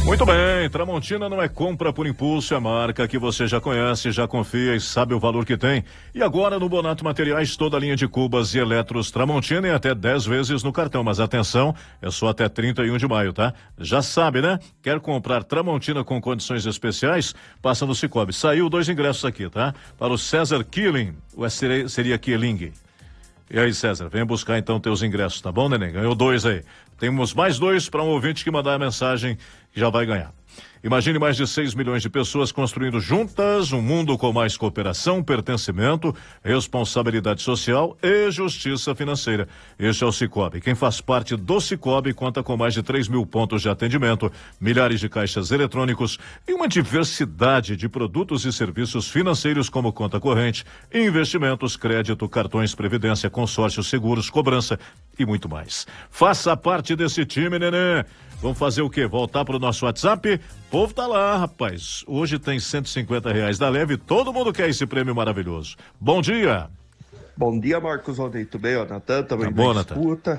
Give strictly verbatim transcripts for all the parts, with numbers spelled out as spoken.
Muito bem, Tramontina não é compra por impulso, é marca que você já conhece, já confia e sabe o valor que tem. E agora no Bonato Materiais, toda a linha de cubas e eletros Tramontina em até dez vezes no cartão, mas atenção, é só até trinta e um de maio, tá? Já sabe, né? Quer comprar Tramontina com condições especiais? Passa no Cicobi. Saiu dois ingressos aqui, tá? Para o César Killing, ou seria, seria Killing. E aí, César, vem buscar então teus ingressos, tá bom, neném? Ganhou dois aí. Temos mais dois para um ouvinte que mandar a mensagem que já vai ganhar. Imagine mais de seis milhões de pessoas construindo juntas um mundo com mais cooperação, pertencimento, responsabilidade social e justiça financeira. Este é o Cicobi. Quem faz parte do Cicobi conta com mais de três mil pontos de atendimento, milhares de caixas eletrônicos e uma diversidade de produtos e serviços financeiros como conta corrente, investimentos, crédito, cartões, previdência, consórcios, seguros, cobrança e muito mais. Faça parte desse time, nenê. Vamos fazer o quê? Voltar pro nosso WhatsApp? O povo tá lá, rapaz. Hoje tem cento e cinquenta reais da Leve. Todo mundo quer esse prêmio maravilhoso. Bom dia. Bom dia, Marcos Aldeia. Tudo bem, ó? Natan, também tá bom, na Natan. escuta.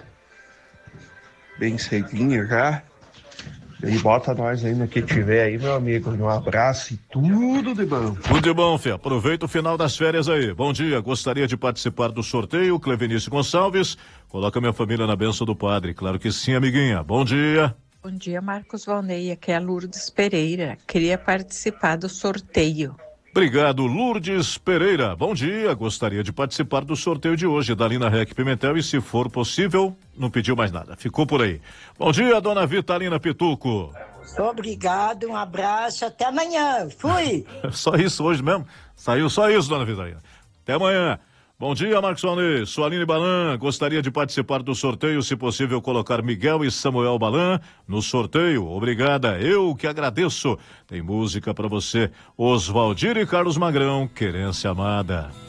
Bem cedinho já. E bota nós aí no que tiver aí, meu amigo. Um abraço e tudo de bom. Tudo de bom, Fê. Aproveita o final das férias aí. Bom dia. Gostaria de participar do sorteio. Clevenice Gonçalves. Coloca minha família na bênção do padre. Claro que sim, amiguinha. Bom dia. Bom dia, Marcos Valnei, aqui é a Lourdes Pereira. Queria participar do sorteio. Obrigado, Lourdes Pereira. Bom dia, gostaria de participar do sorteio de hoje da Lina Rec Pimentel e, se for possível, não pediu mais nada. Ficou por aí. Bom dia, dona Vitalina Pituco. Obrigado, um abraço, até amanhã. Fui. Só isso hoje mesmo? Saiu só isso, dona Vitalina. Até amanhã. Bom dia, Marcos Valnei. Sou Aline Balan. Gostaria de participar do sorteio, se possível, colocar Miguel e Samuel Balan no sorteio. Obrigada. Eu que agradeço. Tem música para você. Oswaldir e Carlos Magrão, Querência Amada.